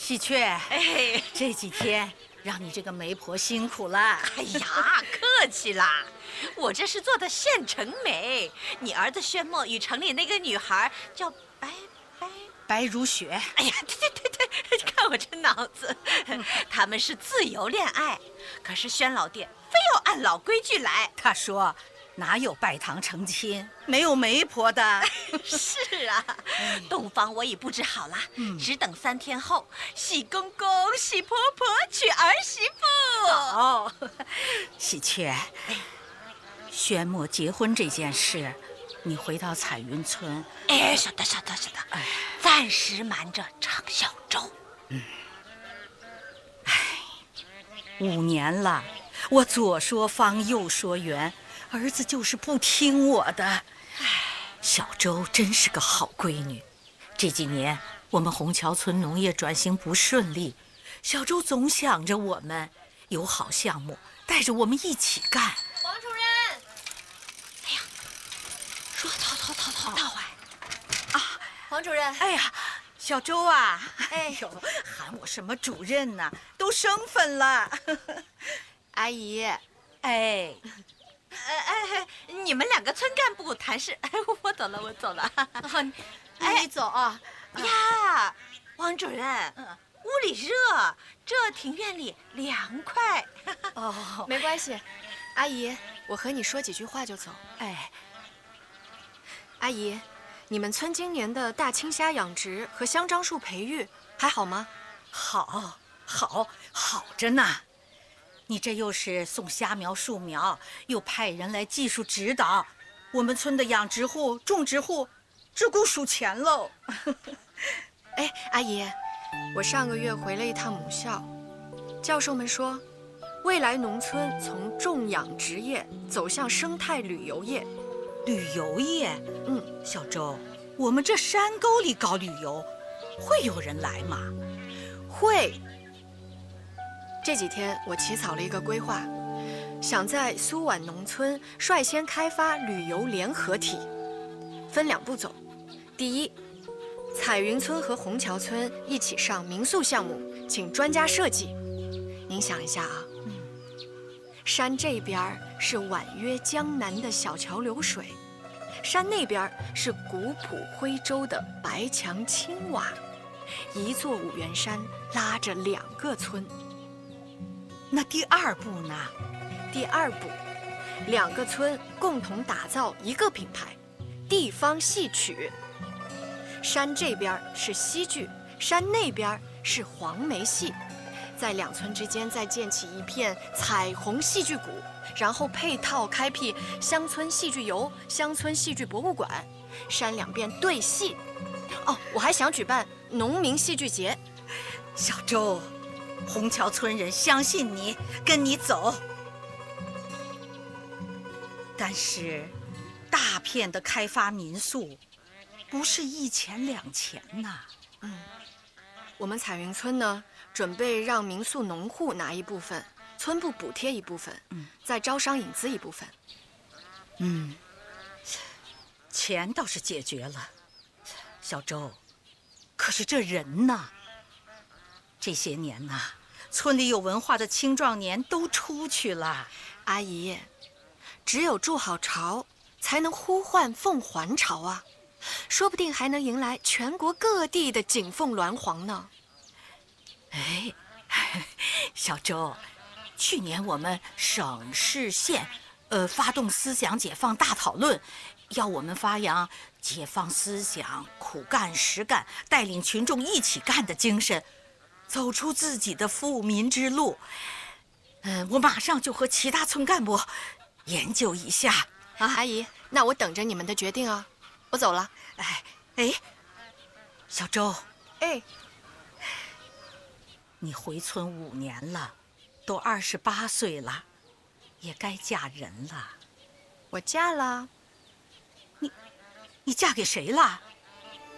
喜鹊， 哎， 这几天让你这个媒婆辛苦了。 哎呀，客气啦，我这是做的县城媒。你儿子宣墨与城里那个女孩叫白如雪。 哎呀，对，看我这脑子，他们是自由恋爱，可是宣老爹非要按老规矩来。 他说哪有拜堂成亲，没有媒婆的。 是啊，洞房我已布置好了，只等3天后，喜公公、喜婆婆娶儿媳妇。 哦，喜鹊，宣墨结婚这件事，你回到彩云村。 哎，晓得，暂时瞒着常小周。 5年了，我左说方，右说圆，儿子就是不听我的。小周真是个好闺女。这几年我们虹桥村农业转型不顺利，小周总想着我们，有好项目带着我们一起干。 王主任， 哎呀，说头大坏啊！王主任， 哎呀，小周啊， 哎呦，喊我什么主任呢？都升分了。 阿姨， 哎， 你们2个村干部谈事，我走了。 你走啊。 呀，王主任，屋里热，这庭院里凉快。 哦， 没关系，阿姨，我和你说几句话就走。 哎， 阿姨，你们村今年的大青虾养殖和香樟树培育还好吗？ 好着呢。你这又是送虾苗、树苗，又派人来技术指导，我们村的养殖户、种植户只顾数钱喽。 哎，阿姨，我上个月回了一趟母校，教授们说，未来农村从种养殖业走向生态旅游业。 旅游业？小周，我们这山沟里搞旅游，会有人来吗？ 会。这几天我起草了一个规划，想在苏皖农村率先开发旅游联合体，分2步走。第一，彩云村和虹桥村一起上民宿项目，请专家设计。您想一下啊，山这边是婉约江南的小桥流水，山那边是古朴徽州的白墙青瓦，一座五原山拉着2个村。 那第2步呢？ 第2步，2个村共同打造一个品牌——地方戏曲。山这边是戏剧，山那边是黄梅戏，在2村之间再建起一片彩虹戏剧谷，然后配套开辟乡村戏剧游、乡村戏剧博物馆，山2边对戏。哦，我还想举办农民戏剧节。 小周，虹桥村人相信你，跟你走。但是，大片的开发民宿，不是1钱2钱呐。 我们彩云村呢，准备让民宿农户拿一部分，村部补贴一部分，再招商引资一部分。 钱倒是解决了，小周，可是这人呢？这些年呐，村里有文化的青壮年都出去了。 阿姨，只有筑好巢，才能呼唤凤还巢啊！说不定还能迎来全国各地的锦凤鸾凰呢。 哎，小周，去年我们省市县，发动思想解放大讨论，要我们发扬解放思想、苦干实干，带领群众一起干的精神，走出自己的富民之路。我马上就和其他村干部研究一下。 啊，阿姨，那我等着你们的决定啊！我走了。 哎，小周， 哎， 你回村5年了，都28岁了，也该嫁人了。 我嫁了。 你嫁给谁了？